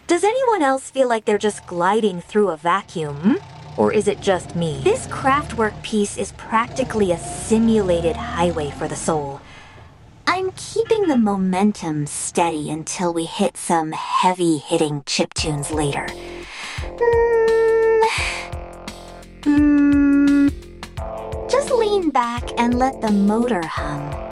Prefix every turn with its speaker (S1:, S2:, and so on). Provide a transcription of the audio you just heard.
S1: Does anyone else feel like they're just gliding through a vacuum? Or is it just me? This craftwork piece is practically a simulated highway for the soul. I'm keeping the momentum steady until we hit some heavy-hitting chiptunes later. Just lean back and let the motor hum.